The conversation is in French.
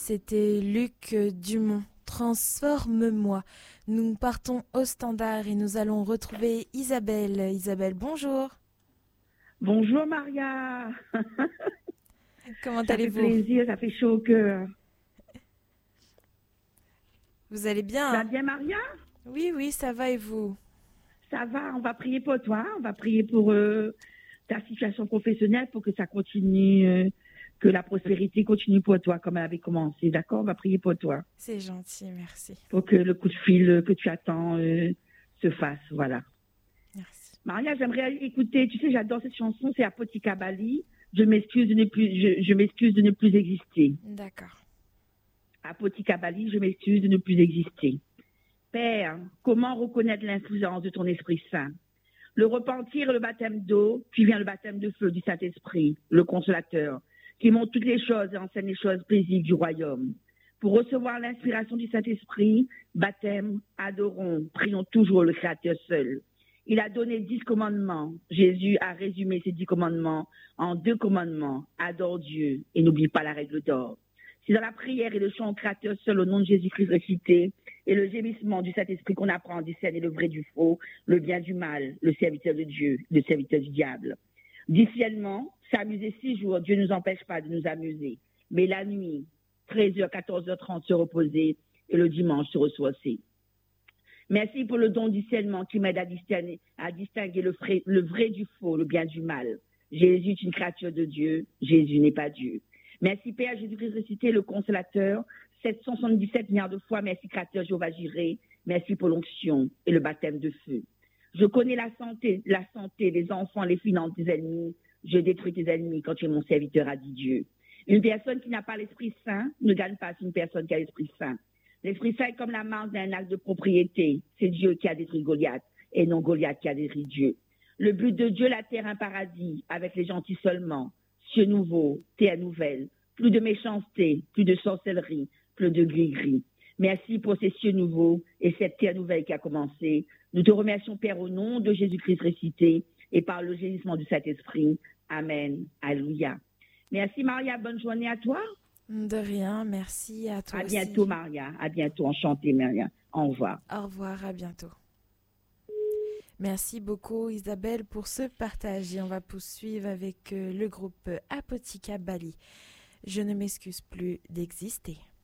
C'était Luc Dumont. Transforme-moi. Nous partons au standard et nous allons retrouver Isabelle. Isabelle, bonjour. Bonjour Maria. Comment Ça allez-vous? fait plaisir, ça fait chaud au cœur. Vous allez bien? Ça va bien Maria? Oui, ça va et vous? Ça va, on va prier pour toi, on va prier pour ta situation professionnelle, pour que ça continue, que la prospérité continue pour toi comme elle avait commencé, d'accord? On va prier pour toi. C'est gentil, merci. Pour que le coup de fil que tu attends se fasse, voilà. Merci. Maria, j'aimerais écouter, tu sais, j'adore cette chanson, c'est Apotika Bali. Je m'excuse de ne plus exister. D'accord. Apotika Bali, je m'excuse de ne plus exister. Père, comment reconnaître l'influence de ton Esprit Saint? Le repentir et le baptême d'eau, puis vient le baptême de feu du Saint-Esprit, le Consolateur, qui montre toutes les choses et enseigne les choses paisibles du royaume. Pour recevoir l'inspiration du Saint-Esprit, baptême, adorons, prions toujours le Créateur seul. Il a donné 10 commandements. Jésus a résumé ces 10 commandements en 2 commandements. Adore Dieu et n'oublie pas la règle d'or. C'est dans la prière et le chant au Créateur seul au nom de Jésus-Christ récité et le gémissement du Saint-Esprit qu'on apprend à discerner le vrai du faux, le bien du mal, le serviteur de Dieu, le serviteur du diable. Difficilement, s'amuser 6 jours, Dieu ne nous empêche pas de nous amuser. Mais la nuit, 13h, 14h30, se reposer et le dimanche se ressourcer. Merci pour le don du discernement qui m'aide à distinguer le vrai du faux, le bien du mal. Jésus est une créature de Dieu, Jésus n'est pas Dieu. Merci Père Jésus-Christ ressuscité, le Consolateur, 777 milliards de fois, merci Créateur Jéhovah Jireh, merci pour l'onction et le baptême de feu. Je connais la santé, les enfants, les finances des ennemis, je détruis tes ennemis quand tu es mon serviteur, a dit Dieu. Une personne qui n'a pas l'Esprit Saint ne gagne pas, c'est une personne qui a l'Esprit Saint. L'Esprit Saint est comme la marque d'un acte de propriété. C'est Dieu qui a détruit Goliath et non Goliath qui a détruit Dieu. Le but de Dieu, la terre, un paradis, avec les gentils seulement. Cieux nouveaux, terre nouvelle. Plus de méchanceté, plus de sorcellerie, plus de gris-gris. Merci pour ces cieux nouveaux et cette terre nouvelle qui a commencé. Nous te remercions, Père, au nom de Jésus-Christ ressuscité et par le gémissement du Saint-Esprit. Amen. Alléluia. Merci, Maria. Bonne journée à toi. De rien, merci à toi aussi. À bientôt, Maria. À bientôt. Enchantée, Maria. Au revoir. Au revoir, à bientôt. Merci beaucoup, Isabelle, pour ce partage. Et on va poursuivre avec le groupe Apotika Bali. Je ne m'excuse plus d'exister.